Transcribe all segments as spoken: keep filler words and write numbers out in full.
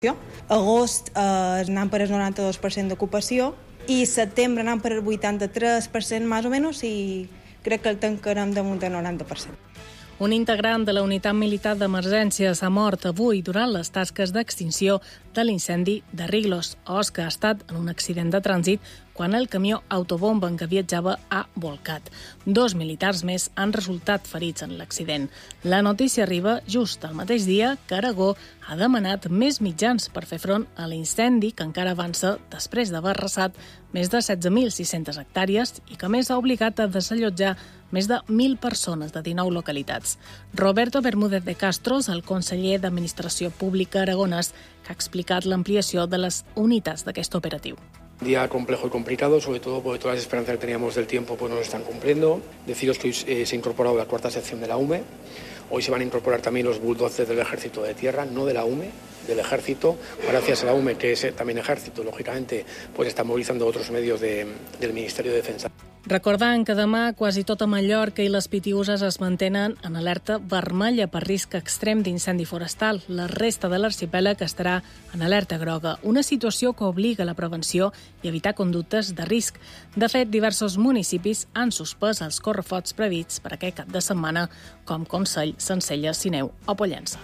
Agost eh, anant per el noranta-dos per cent d'ocupació i setembre anant per el vuitanta-tres per cent més o menys i crec que el tancarem damunt del noranta per cent. Un integrant de la unitat militar d'emergències ha mort avui durant les tasques d'extinció de l'incendi de Riglos, Os, que ha estat en un accident de trànsit quan el camió autobomba en què viatjava ha volcat. Dos militars més han resultat ferits en l'accident. La notícia arriba just el mateix dia que Aragó ha demanat més mitjans per fer front a l'incendi que encara avança després d'haver arrasat més de setze mil sis-centes hectàrees i que més ha obligat a desallotjar més de mil persones de dinou localitats. Roberto Bermúdez de Castro és el conseller d'Administració Pública aragonès que ha explicat l'ampliació de les unitats d'aquest operatiu. Un día complejo y complicado, sobre todo porque todas las esperanzas que teníamos del tiempo pues no lo están cumpliendo. Deciros que hoy eh, se ha incorporado la cuarta sección de la U M E. Hoy se van a incorporar también los bulldozers del Ejército de Tierra, no de la U M E, del Ejército. Gracias a la U M E, que es también Ejército, lógicamente, pues está movilizando otros medios de, del Ministerio de Defensa. Recordant que demà quasi tota Mallorca i les Pitiüses es mantenen en alerta vermella per risc extrem d'incendi forestal. La resta de l'arxipèlag estarà en alerta groga, una situació que obliga a la prevenció i evitar conductes de risc. De fet, diversos municipis han suspès els correfocs prevists per aquest cap de setmana, com Consell, Sencelles, Sineu o Pollença.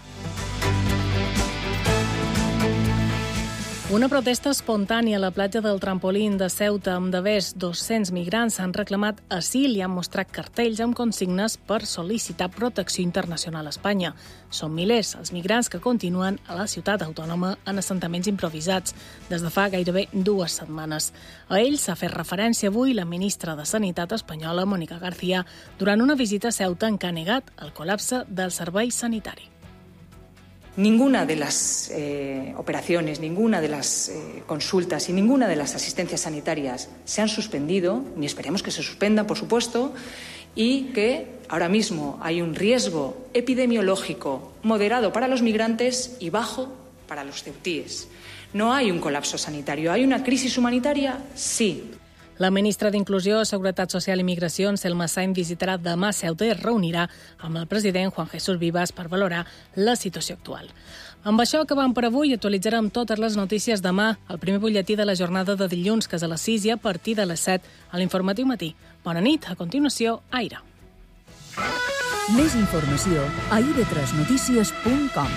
Una protesta espontània a la platja del Trampolín de Ceuta amb de més dos-cents migrants han reclamat asil i han mostrat cartells amb consignes per sol·licitar protecció internacional a Espanya. Són milers els migrants que continuen a la ciutat autònoma en assentaments improvisats des de fa gairebé dues setmanes. A ells s'ha fet referència avui la ministra de Sanitat espanyola, Mónica García, durant una visita a Ceuta en què ha negat el col·lapse del servei sanitari. Ninguna de las eh, operaciones, ninguna de las eh, consultas y ninguna de las asistencias sanitarias se han suspendido, ni esperemos que se suspendan, por supuesto, y que ahora mismo hay un riesgo epidemiológico moderado para los migrantes y bajo para los ceutíes. No hay un colapso sanitario. ¿Hay una crisis humanitaria? Sí. La ministra d'Inclusió, Seguretat Social i Migracions, Selma Sainz, visitarà demà Ceuta i es reunirà amb el president Juan Jesús Vivas per valorar la situació actual. Amb això acabem per avui. Actualitzarem totes les notícies demà, el primer butlletí de la jornada de dilluns, que és a les sis i a partir de les set a l'Informatiu Matí. Bona nit. A continuació, Aire. Més informació a i ve tres notícies punt com.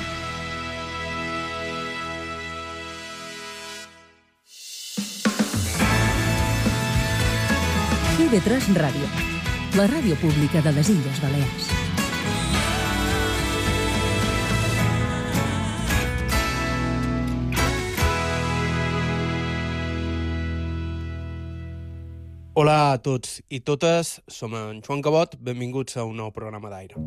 i ve tres Ràdio, la ràdio pública de les Illes Balears. Hola a tots i totes, som en Joan Cabot, benvinguts a un nou programa d'Aire.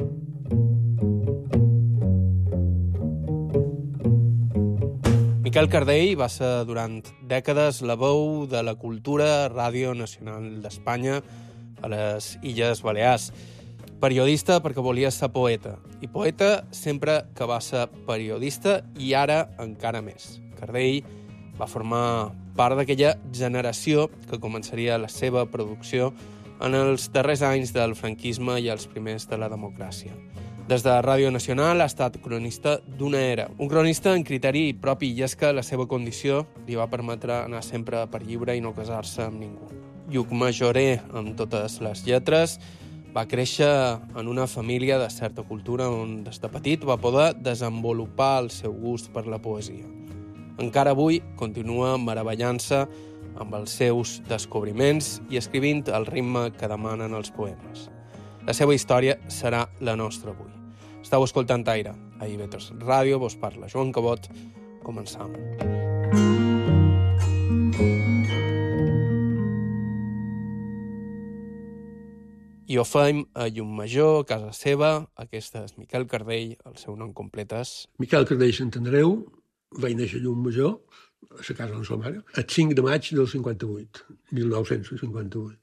Miquel Cardell va ser durant dècades la veu de la cultura Ràdio Nacional d'Espanya a les Illes Balears. Periodista perquè volia ser poeta, i poeta sempre que va ser periodista i ara encara més. Cardell va formar part d'aquella generació que començaria la seva producció en els darrers anys del franquisme i els primers de la democràcia. Des de Ràdio Nacional ha estat cronista d'una era. Un cronista en criteri propi, i és que la seva condició li va permetre anar sempre per lliure i no casar-se amb ningú. Lluc majorer amb totes les lletres, va créixer en una família de certa cultura on des de petit va poder desenvolupar el seu gust per la poesia. Encara avui continua meravellant-se amb els seus descobriments i escrivint el ritme que demanen els poemes. La seva història serà la nostra avui. Estau escoltant Aire, a i ve tres Ràdio, vos parla Joan Cabot. Començam. I ho fem a Llucmajor, a casa seva. Aquesta és Miquel Cardell, el seu nom complet és... Miquel Cardell Santandreu, vaig néixer a Llucmajor, a la casa de la seva mare, el cinc de maig del cinquanta-vuit, mil nou-cents cinquanta-vuit.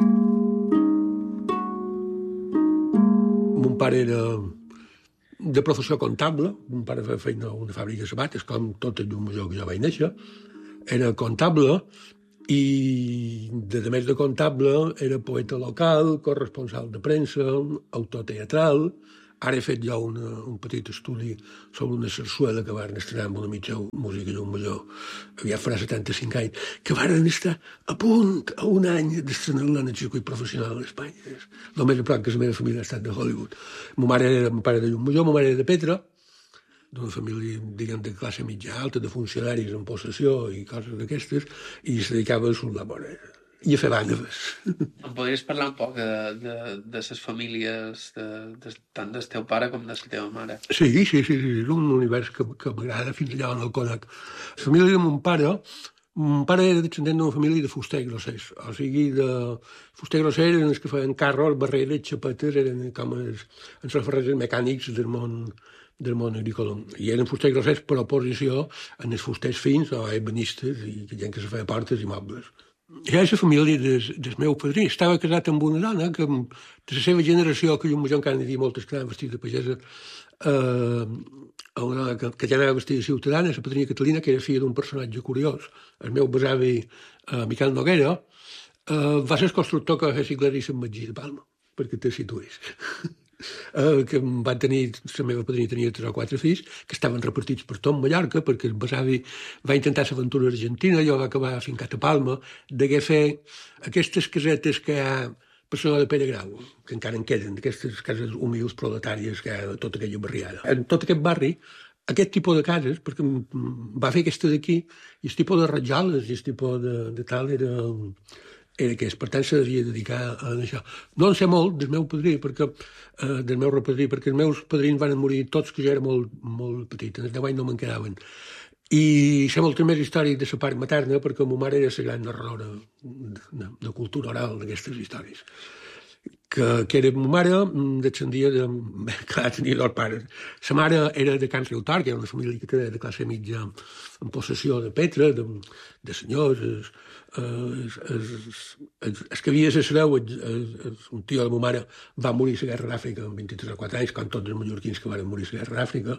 Mon pare era de professió comptable, mon pare feia feina a una fàbrica de sabates, com tot el Llucmajor que jo vaig néixer. Era comptable i, de més de comptable, era poeta local, corresponsal de premsa, autor teatral, Ara he fet jo una, un petit estudi sobre una sarsuela que varen estrenar amb una mitja música i un millor, aviat farà setanta-cinc anys, que varen estar a punt, a un any d'estrenar-la en el circuit professional a Espanya. Només a prop que la meva família ha estat de Hollywood. Ma mare era, ma pare de Llummolló, ma mare era de Petra, d'una família, diguem, de classe mitja alta, de funcionaris en possessió i coses d'aquestes, i es dedicava a la labor i a fer bàndoles. Em podries parlar un poc de, de, de les famílies, de, de, tant del teu pare com de la teva mare? Sí, sí, sí, sí, és un univers que, que m'agrada fins allà on el conec. La família de mon pare, mon pare era descendent d'una família de fuster grossers, o sigui, de fuster grossers eren els que feien carros, barreres, xapetes, eren com els, els ferrers mecànics del món, del món agrícola. I eren fusters grossers per oposició en els fusters fins o ebenistes i gent que se feia portes i mobles. Ja és la família del, del meu padrí. Estava casat amb una dona que, de la seva generació, que jo encara n'hi havia moltes que anaven vestits de pagesa, eh, una dona que, que ja anava vestida de ciutadana, la padrina Catalina, que era filla d'un personatge curiós. El meu besavi, eh, Miquel Noguera, eh, va ser el constructor que va fer Sigler i Sant Magí de Palma, perquè te situïs. Uh, que van tenir, la meva padrina tenia tres o quatre fills que estaven repartits per tot Mallorca, perquè el besavi va intentar l'aventura argentina, jo va acabar fincat a Palma, degué fer aquestes casetes que hi ha per la de Pere Grau, que encara en queden, aquestes cases humils proletàries que hi ha a tota aquella barriada. En tot aquest barri, aquest tipus de cases, perquè va fer aquesta d'aquí, i el tipus de rajoles i el tipus de, de tal era... era que és, per tant, se devia dedicar a això. No en sé molt del meu padrí, perquè, eh, del meu repadrí, perquè els meus padrins van morir tots que jo era molt, molt petit, en els deu anys no me'n quedaven. I sé moltes més històries de la part materna, perquè ma mare era la gran narradora de, de, de cultura oral d'aquestes històries. Que, que era ma mare, descendia de... Clar, tenia dos pares. La mare era de Can Riutor, que era una família que tenia de classe mitja en possessió de Petra, de, de senyors, es, es, es, es, es que havia de ser un tio de ma mare va morir a la guerra d'Àfrica amb vint-i-tres o quatre anys, com tots els mallorquins que van morir a la guerra d'Àfrica.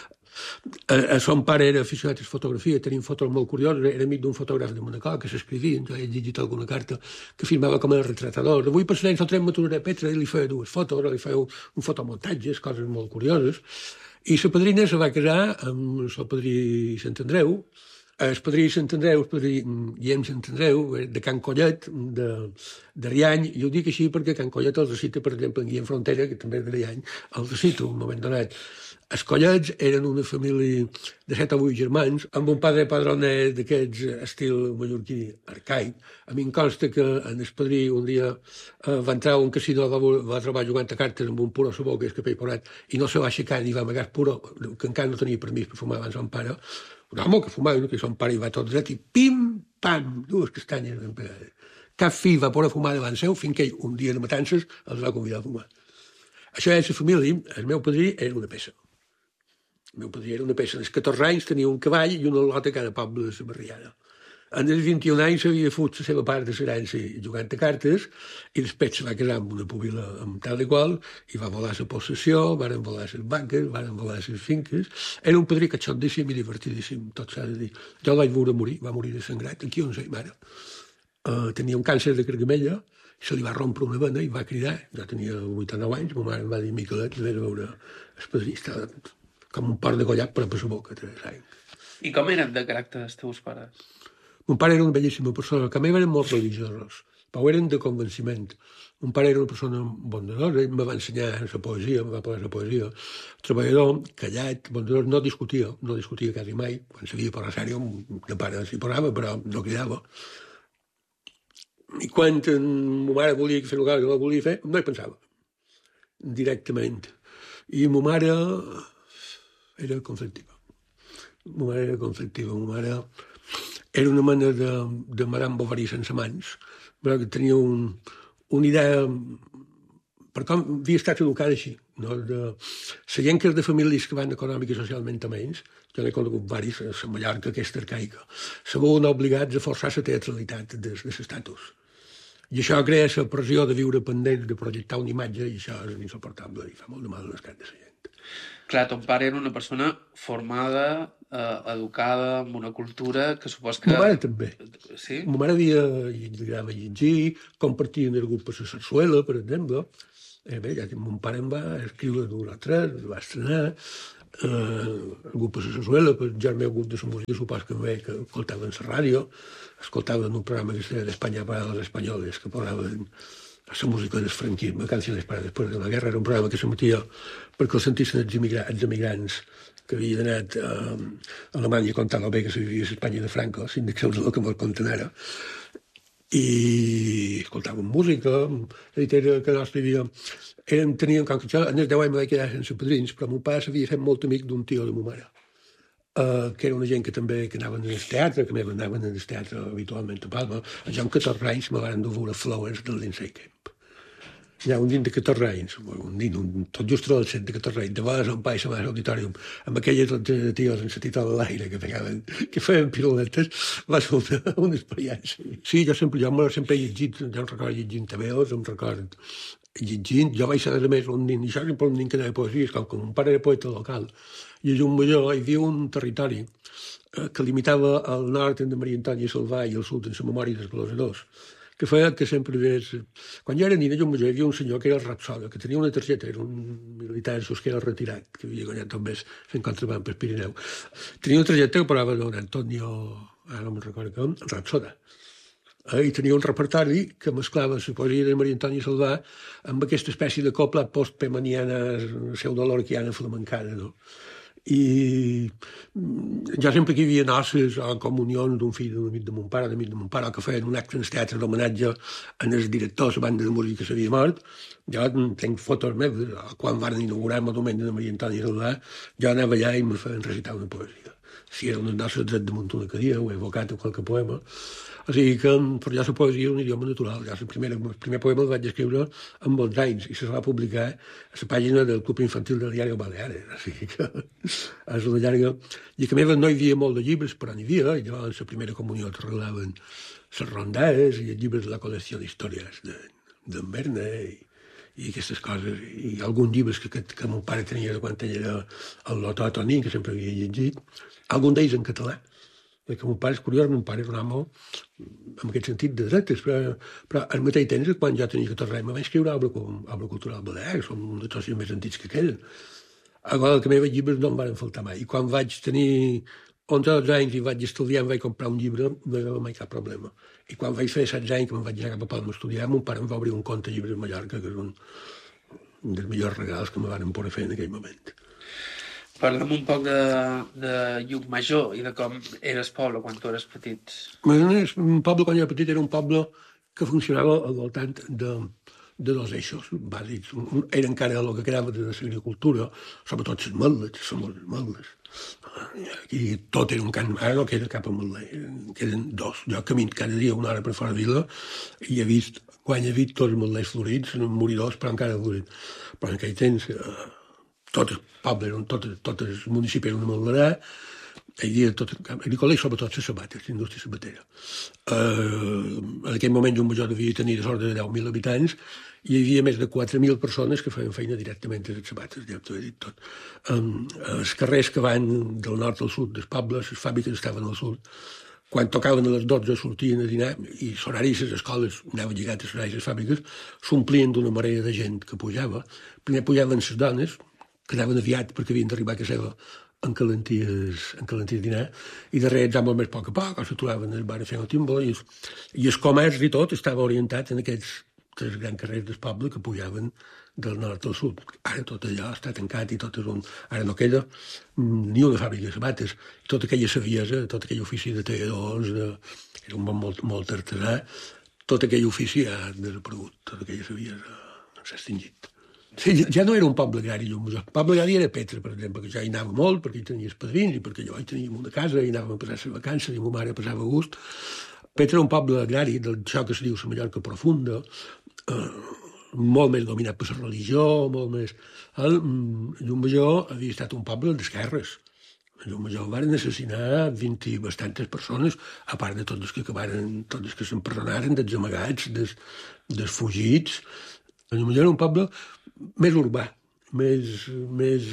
A son pare era aficionat a la fotografia, tenim fotos molt curioses, era amic d'un fotògraf de Manacor que s'escrivia, jo he llegit alguna carta que firmava com a retratador. Avui per l'any el tren m'aturaré a Petra i li feia dues fotos, li feia un, un fotomuntatges, coses molt curioses. I la padrina se va casar amb el padrí Sant Andreu, el padrí Sant Andreu, el padrí Guillem Sant Andreu, de Can Collet, de, de Riany, i ho dic així perquè Can Collet els cita, per exemple, en Guillem Frontera, que també és de Riany, els cita un moment donat. Els Collets eren una família de set o vuit germans, amb un padre padroner d'aquests estil mallorquí arcaic. A mi em consta que en el padrí un dia eh, va entrar a un casino, va, va trobar jugant a cartes amb un puro a la boca, és que porat, i no se va aixecar ni va amagar puro, que encara no tenia permís per fumar abans son pare. Un home que fumava, que son pare hi va tot dret, i pim, pam, dues castanyes ben pegades. Cap fill va poder fumar davant seu fins que ell, un dia de matances, els va convidar a fumar. Això és la família, el meu padrí era una peça. El meu padrí era una peça. Als catorze anys tenia un cavall i una lota a cada poble de la barriada. En els vint-i-un anys s'havia fut la seva part de l'herència jugant a cartes i després se va casar amb una pubila amb tal i qual i va volar la possessió, van volar les banques, van volar les finques. Era un padrí catxondíssim i divertidíssim, tot s'ha de dir. Jo el vaig veure morir, va morir de sangrat, aquí on sé, mare. Uh, tenia un càncer de cargamella, se li va rompre una vena i va cridar. Jo tenia vuitanta-nou anys, ma mare em va dir, Miquelet, vés a veure el padrí, estava com un port de collat per a la boca. I com eren de caràcter els teus pares? Mon pare era una bellíssima persona, que a mi eren molt religiosos, però eren de convenciment. Mon pare era una persona bondadora, ell me va ensenyar la poesia, me va posar la poesia. Treballador, callat, bondador, no discutia, no discutia quasi mai. Quan s'havia de posar sèrio, de pare s'hi posava, però no cridava. I quan ma mare volia fer una cosa que no volia fer, no hi pensava, directament. I ma mare era conflictiva. Ma mare era conflictiva. Ma mare era una mena de, de Madame Bovary sense mans, però que tenia un, una idea... Per com havia estat educada així, no? De, la gent que és de famílies que van econòmic i socialment a menys, jo n'he conegut varis, a la Mallorca aquesta arcaica, se veuen obligats a forçar la teatralitat de, de l'estatus. I això crea la pressió de viure pendent, de projectar una imatge, i això és insuportable i fa molt de mal a l'escat de la gent. Clar, ton pare era una persona formada, eh, educada, amb una cultura que supos que... Ma mare també. Sí? Ma mare havia, li agradava llegir, compartien el grup per la sarsuela, per exemple. Eh, bé, ja mon pare em va escriure d'un altre, va estrenar, eh, algú per la Sarsuela, per ja el meu grup de la música, supos que em veia que escoltaven la ràdio, escoltaven un programa que es deia d'Espanya para los españoles, que parlaven la música del franquisme, Canciones para después de la guerra, era un programa que s'emetia perquè els sentissin els, emigra els emigrants que havien anat a Alemanya a contar el bé que se vivia a Espanya de Franco, sin que el que mos conten ara. I escoltàvem música, és a dir, que nostre dia érem, teníem, com que jo, en els deu anys me vaig quedar sense padrins, però mon pare s'havia fet molt amic d'un tio de ma mare, uh, que era una gent que també que anaven al teatre, que anaven al teatre habitualment a Palma. Jo amb catorze anys me van dur a veure Flowers del Lindsay Camp. Hi ha un nin de catorze anys, un nin, un, tot just adolescent de catorze anys, de vegades on país a l'auditorium, amb aquelles tios en la titola a l'aire que feien, que feien piruletes, va ser una, una experiència. Sí, jo sempre, jo sempre he llegit, jo em recordo llegint tabeos, em recordo llegint, jo vaig ser a més un nin, i això sempre un nin que anava a poesies, com que mon pare era poeta local, i a Montmajor hi havia un territori eh, que limitava al nord de Maria Antònia Salvà i al sud en la memòria dels glosadors, que feia que sempre és... Quan jo era nina, a Montmajor, hi havia un senyor que era el Rapsoda, que tenia una targeta, era un militar sos que era retirat, que havia guanyat tot més fent contraband per Pirineu. Tenia una targeta que parava d'un Antonio, ara no me'n recordo com, Rapsoda. Eh, I tenia un repertori que mesclava la poesia de Maria Antònia Salvà amb aquesta espècie de copla post-pemaniana, pseudolorquiana flamencana, no? I jo sempre que hi havia noces o comunions d'un fill d'un amic de mon pare, d'amic de mon pare, que feien un acte en el teatre d'homenatge en el director de la banda de música que s'havia mort, jo tenc fotos meves, quan van inaugurar el monument de Maria Antònia Salvà, jo anava allà i me feien recitar una poesia. Si eren unes noces dret damunt una cadira, ho he evocat o qualque poema. O sigui que per jo la poesia és un idioma natural. Jo el primer, el primer poema el vaig escriure amb onze anys i se va publicar a la pàgina del Club Infantil del Diari Baleares. O sigui que és una llarga... I que a més no hi havia molt de llibres, però n'hi havia. I llavors la primera comunió t'arreglaven les rondades i els llibres de la col·lecció d'històries d'en Verne i, i aquestes coses. I alguns llibres que, que, que mon pare tenia quan ell era el Lotó Toní, que sempre havia llegit. Alguns d'ells en català. Perquè mon pare és curiós, mon pare era un home en aquest sentit de dretes, però, però al mateix temps, quan jo tenia catorze anys, me vaig escriure obra, obra cultural balear, són un dels socis més antics que queden. Igual que meus llibres no em van faltar mai. I quan vaig tenir onze o dotze anys i vaig estudiar, em vaig comprar un llibre, no hi havia mai cap problema. I quan vaig fer setze anys, que me'n vaig anar cap a Palma a estudiar, mon pare em va obrir un compte de llibres a Mallorca, que és un, un dels millors regals que me van poder fer en aquell moment. Parlem un poc de, de Llucmajor i de com era el poble quan tu eres petit. Un poble, quan jo era petit, era un poble que funcionava al voltant de, de dos eixos bàsics. Era encara el que quedava de l'agricultura, sobretot les meldes, les meldes. I tot era un camp, ara no queda cap ametler, queden dos. Jo camino cada dia una hora per fora de vila i he vist, quan he vist tots els ametlers florits, moridors, però encara florits. Però en aquell temps... Eh, tot el poble, tot, tot el municipi era una ametlerà, hi havia tot agrícola i sobretot les sabates, la indústria sabatera. Uh, en aquell moment Llucmajor devia tenir de l'ordre de deu mil habitants i hi havia més de quatre mil persones que feien feina directament a les sabates, ja t'ho he dit tot. Um, els carrers que van del nord al sud dels pobles, les fàbriques estaven al sud, quan tocaven a les dotze sortien a dinar i l'horari de les escoles anaven lligats a l'horari de les fàbriques, s'omplien d'una marea de gent que pujava. Primer pujaven les dones, que anaven aviat perquè havien d'arribar a casa seva en calenties, en calenties dinar, i darrere els homes més poc a poc, o s'aturaven al bar a fer el timbó, i, i el comerç i tot estava orientat en aquests tres grans carrers del poble que pujaven del nord al sud. Ara tot allò està tancat i tot és un... Ara no queda ni una fàbrica de sabates. Tota aquella saviesa, tot aquell ofici de talladors, de... era un bon molt, molt artesà, tot aquell ofici ha desaparegut, tota aquella saviesa s'ha extingit. Sí, ja no era un poble agrari, Llucmajor. El poble agrari era Petra, per exemple, que ja hi anava molt, perquè hi tenia els padrins, i perquè jo hi teníem una casa, i anàvem a passar les vacances, i ma mare passava a gust. Petra era un poble agrari, d'això que se diu la Mallorca profunda, eh, molt més dominat per la religió, molt més... El Llucmajor havia estat un poble d'esquerres. A Llucmajor van assassinar vint i bastantes persones, a part de tots els que acabaren, tots els que s'empresonaren, dels amagats, dels, dels fugits. A Llucmajor era un poble més urbà, més, més,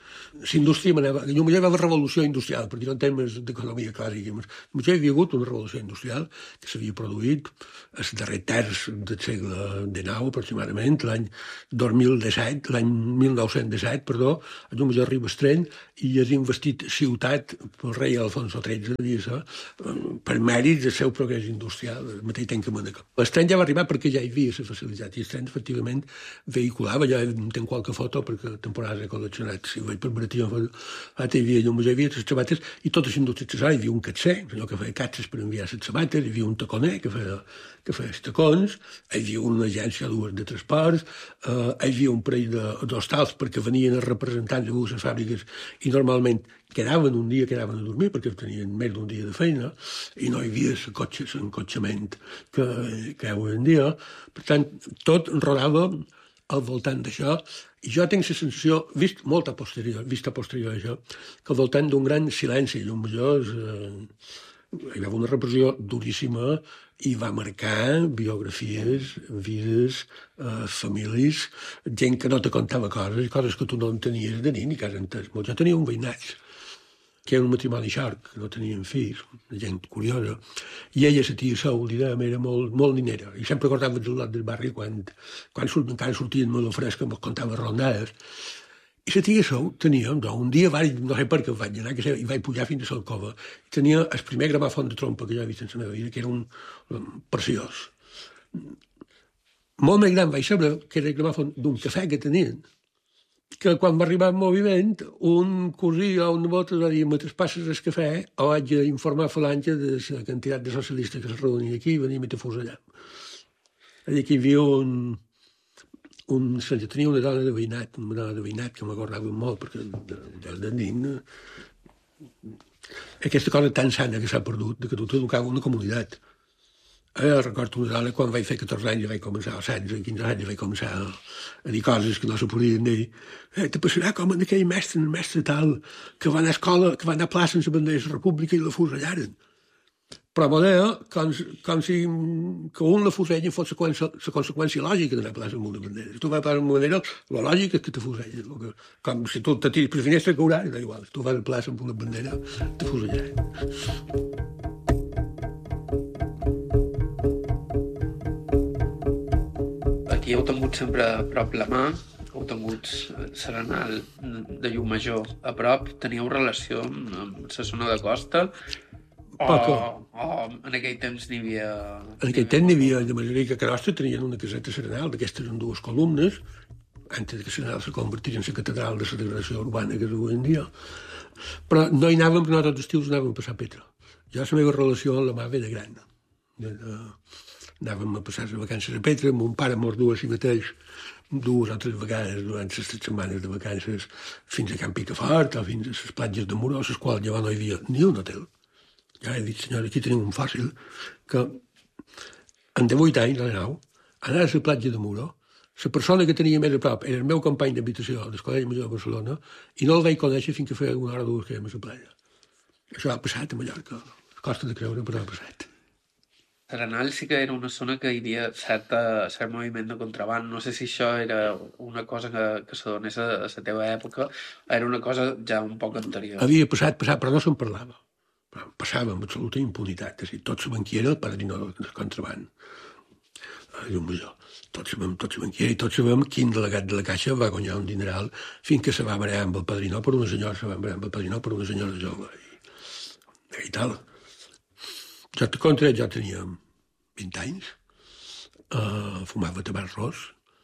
L'indústria manava... Jo hi havia una revolució industrial, per dir-ho en termes d'economia clàssica. Hi havia hagut una revolució industrial que s'havia produït el darrer terç del segle dinou, aproximadament, l'any dos mil disset, l'any mil nou-cents disset, perdó, a Llumajor arriba el tren i és investit ciutat pel rei Alfonso tretze, dir-se, per mèrits del seu progrés industrial, el mateix temps que Manacor. El tren ja va arribar perquè ja hi havia la facilitat, i el tren, efectivament, vehiculava, ja tenc qualque foto, perquè temporades he col·leccionat, si ho veig per baratia, hi havia Llumajor, hi havia les sabates, i totes les indústries accessòries, hi havia un catser, allò que feia catses per enviar les sabates, hi havia un taconer que feia, que feia els tacons, hi havia una agència o dues de transports, eh, hi havia un parell d'hostals perquè venien els representants de les fàbriques i normalment quedaven un dia, quedaven a dormir perquè tenien més d'un dia de feina i no hi havia l'encotxament que, que hi ha avui en dia. Per tant, tot rodava al voltant d'això i jo tinc la sensació, vist molt a posterior, vist a posterior això, que al voltant d'un gran silenci, Llumajor eh, hi va haver una repressió duríssima i va marcar biografies, vides, eh, famílies, gent que no te contava coses, coses que tu no entenies de ni ni cas entès. Jo tenia un veïnat, que era un matrimoni xorc, que no tenien fills, gent curiosa, i ella, la tia Sol, diguem, era molt, molt ninera, i sempre acordava el lot del barri quan, quan surt, encara sortien molt fresca, me'ls contava rondades. I la tia Sol tenia, no, un dia vaig, no sé per què vaig anar, que sé, i vaig pujar fins a l'alcova, i tenia el primer gramàfon de trompa que jo he vist en la meva vida, que era un, un preciós. Molt més gran vaig saber que era el gramàfon d'un cafè que tenien, que quan va arribar el moviment, un cosí o un nebot va dir, me traspasses el cafè o haig d'informar a Falange de la quantitat de socialistes que es reunien aquí i venien a fusellar. És a dir, que hi havia un... un jo tenia una dona de veïnat, una dona de veïnat que m'acordava molt, perquè de, de, de nin... Aquesta cosa tan sana que s'ha perdut, de que tu t'educava una comunitat. Eh, recordo una dona, quan vaig fer catorze anys, vaig començar, o setze, quinze anys, vaig començar a, a dir coses que no se podien dir. Eh, te passarà com en aquell mestre, el mestre tal, que va anar a escola, que va anar a plaça en la bandera de la República i la fusellaren. Però m'ho deia com, com si que un la fusella fos la, la conseqüència lògica d'anar a plaça amb una bandera. Si tu vas a plaça amb una bandera, la lògica és que te fusellen. Com si tu te tiris per la finestra, caurà, és igual. Si tu vas a plaça amb una bandera, te fusellaran. Aquí heu tingut sempre a prop la mà, heu tingut l'Arenal de Llumajor a prop, teníeu relació amb la zona de costa? Poca. O, o en aquell temps n'hi havia... En aquell temps n'hi havia, de manera que a Nostra tenien una caseta serenal, d'aquestes en dues columnes, antes que serenal se convertís en la catedral de la degradació urbana que és avui en dia. Però no hi anàvem, però no tots els estius anàvem a passar Petra. Jo la meva relació amb la mà ve de gran. De, de, anàvem a passar les vacances a Petra, amb mon pare mos du a si mateix dues o tres vegades durant les setmanes de vacances fins a Camp Picafort o fins a les platges de Muro, a les quals llavors no hi havia ni un hotel. Ja he dit, senyora, aquí tenim un fòssil que en divuit anys, a la nau, anar a la platja de Muro, la persona que tenia més a prop era el meu company d'habitació del Col·legi Major de Barcelona i no el vaig conèixer fins que feia una hora o dues que érem a la platja. Això ha passat a Mallorca. Costa de creure, però ha passat. Arenal sí que era una zona que hi havia certa, cert moviment de contraband. No sé si això era una cosa que, que s'adonés a, a la teva època, era una cosa ja un poc anterior. Havia passat, passat, però no se'n parlava. Passava amb absoluta impunitat. És a dir, tots sabem qui era el padrino del contraband. A Llumajor. Tots sabem, tots sabem qui era i tots sabem quin delegat de la Caixa va guanyar un dineral fins que se va marear amb el padrino per una senyora, se va marear amb el padrino per una senyora jove. I, i tal. Jo, contra, jo tenia vint anys, uh, fumava tabac ros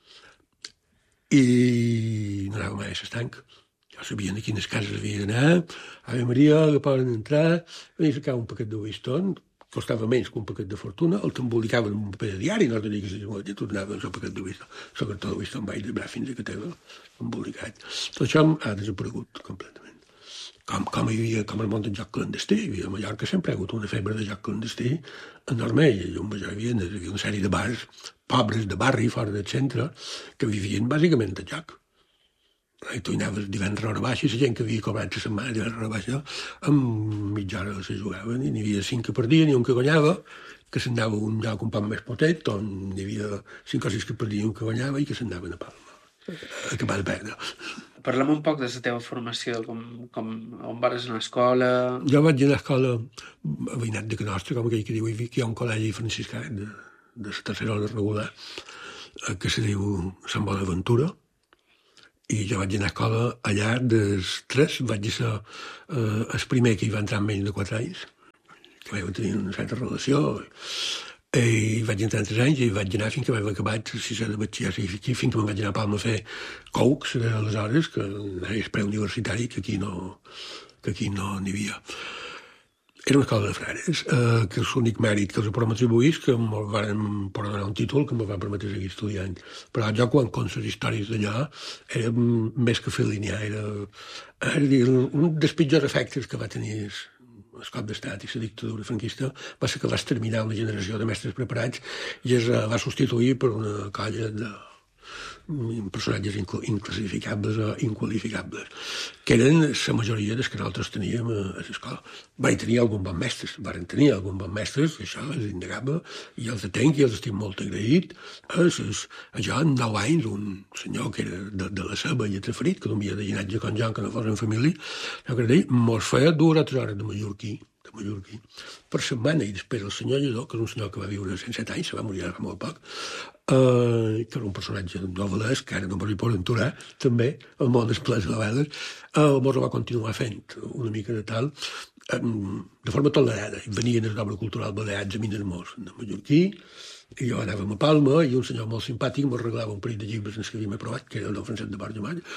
i no anava mai a l'estanc. Jo sabia a quines cases havia d'anar, Ave Maria, que poden entrar, venia a sacar un paquet de Winston, costava menys que un paquet de fortuna, el t'embolicaven en un paper de diari, no tenia que ser molt, i tu anaves amb el paquet de Winston. Sobretot el Winston vaig desbrar fins a que teva embolicat. Tot això ha desaparegut completament. Com, com hi havia, com el món del joc clandestí, hi havia a Mallorca sempre ha hagut una febre de joc clandestí enorme, i a Llumajor hi havia, hi havia una sèrie de bars pobres de barri, fora del centre, que vivien bàsicament de joc. I tu hi anaves divendres a hora baixa, i la gent que havia cobrat la setmana divendres a hora baixa, amb mitja hora se jugaven, i n'hi havia cinc que perdien, i un que guanyava, que s'anava a un lloc un poc més potet, on n'hi havia cinc o sis que perdien i un que guanyava, i que s'anaven a Palma. acabar de perdre. Parlem un poc de la teva formació, com, com, on vas anar a escola... Jo vaig anar a escola a veïnat de Canostra, com aquell que diu, hi ha un col·legi franciscà de, de la tercera hora regular, que se diu Sant Bonaventura, i jo vaig anar a escola allà dels tres, vaig ser eh, el primer que hi va entrar en menys de quatre anys, que vam tenir una certa relació, i vaig entrar en tres anys i vaig anar fins que vam acabat la sisè de batxiller, fins que me'n vaig anar a Palma a fer Coux, aleshores, que és preuniversitari, que aquí no que aquí no n'hi havia. Era una escola de frares, eh, que és l'únic mèrit que els podem atribuir, que em van donar un títol que em va permetre seguir estudiant. Però jo, quan conto les històries d'allà, era més que felinià, era, era dir, un dels pitjors efectes que va tenir el cop d'estat i la dictadura franquista va ser que va exterminar una generació de mestres preparats i es va substituir per una colla de personatges inclassificables o inqualificables, que eren la majoria dels que nosaltres teníem a l'escola. Van tenir algun bon mestres, van tenir algun bon mestres, això és innegable, i els tenc i els estic molt agraït. A jo, en nou anys, un senyor que era de, de la Ceba i Traferit, que no havia de llinatge com jo, que no fos en família, jo crec que mos feia dues o tres hores de mallorquí, de mallorquí, per setmana, i després el senyor Lledó, que és un senyor que va viure cent set anys, se va morir fa molt poc, Uh, que era un personatge novel·lès, que ara no m'hi poden aturar, també, el món dels plats novel·les, uh, mos ho va continuar fent una mica de tal, um, de forma tolerada. Venien els d'obra cultural balears a Minermós, de mallorquí, i jo anàvem a Palma, i un senyor molt simpàtic mos regalava un parell de llibres que havíem aprovat, que era el del Francesc de Borja Moll.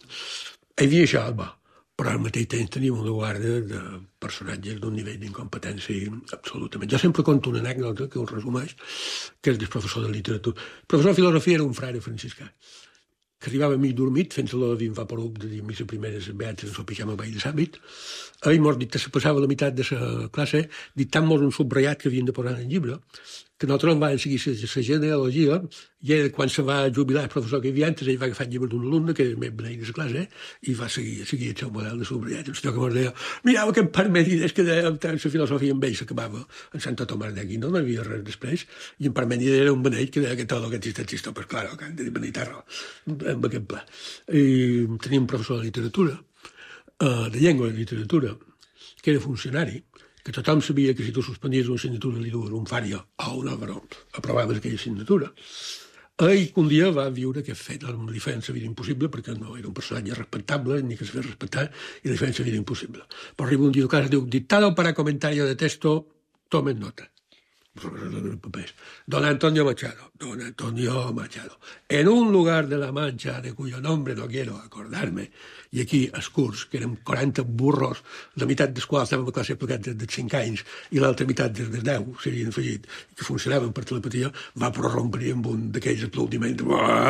Hi havia això, va, però al mateix temps teníem una guarda de personatges d'un nivell d'incompetència absolutament. Jo sempre conto una anècdota que ho resumeix, que és del professor de literatura. El professor de filosofia era un frare franciscà, que arribava a mig dormit, fent-se la d'invaporup de dir missa primera les beates en el pijama ball de sàbit. Ell mos dit que se passava la meitat de la classe dictant-mos un subratllat que havien de posar en el llibre, que nosaltres en vam seguir la genealogia, i era quan se va jubilar el professor que hi havia antes, ell va agafar el llibre d'un alumne, que era el més beneit de la classe, i va seguir, seguir el seu model de subratllat. Un senyor que mos deia, mireu que Parmènides, que deia la filosofia amb ell s'acabava en Santo Tomàs d'Aquino, no hi havia res després, i en Parmènides era un beneit que deia que tot el que existe, existe, pues claro, que han de beneitar-lo, amb aquest pla. I teníem un professor de literatura, de llengua i literatura, que era funcionari, que tothom sabia que si tu suspendies una assignatura li dues un fària o un àlvaro, aprovaves aquella assignatura. Ell un dia va viure aquest fet, amb li feien la vida impossible, perquè no era un personatge respectable, ni que se feia respectar, i li feien la vida impossible. Però arriba un dia a casa i diu, dictado para comentario de texto, tomen nota. Don Antonio Machado, don Antonio Machado, en un lugar de la Mancha de cuyo nombre no quiero acordarme, i aquí els curs, que eren quaranta burros, la meitat dels quals estaven a classe aplicats des de cinc anys i l'altra meitat des de deu s'havien afegit, que funcionaven per telepatia, va prorrompre amb un d'aquells aplaudiments.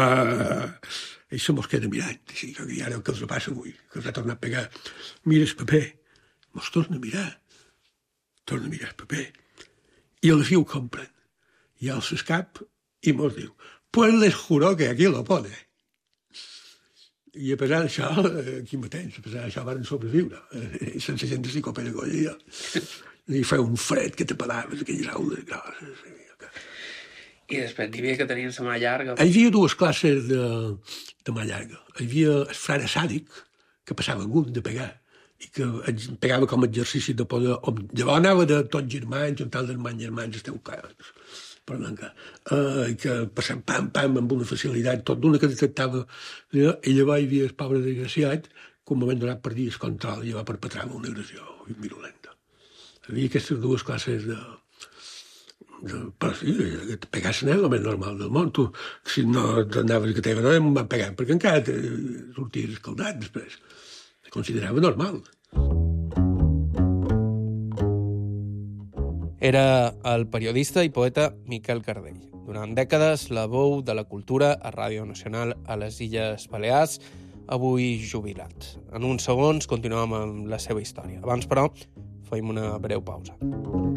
I se mos queda mirant, així, i ara què els passa avui, que els ha tornat a pegar. Mira el paper, mos torna a mirar, torna a mirar el paper, i a la fi ho compren. I alça el cap i mos diu, pues les juro que aquí lo pone. I a pesar d'això, aquí mateix, a pesar d'això van sobreviure, eh, sense gent de psicopedagogia. I feia un fred que te pelaves, aquelles aules grosses. I després n'hi havia que tenien la mà llarga. Hi havia dues classes de, de mà llarga. Hi havia el frare sàdic, que passava gust de pegar, i que pegava com a exercici de poder. Llavors anava de tots germans, un tal d'hermans germans, esteu cars, perdó, uh, que passava pam, pam, amb una facilitat, tot d'una que detectava. I llavors hi havia el pobre desgraciat, que un moment donat perdia el control i va perpetrar una agressió virulenta. Hi havia aquestes dues classes de... de però sí, que pegar la el més normal del món. Tu, si no anaves que t'agrada, em van pegar, perquè encara sorties escaldat després. Considerava normal. Era el periodista i poeta Miquel Cardell. Durant dècades, la veu de la cultura a Ràdio Nacional a les Illes Balears, avui jubilat. En uns segons continuem amb la seva història. Abans, però, fem una breu pausa.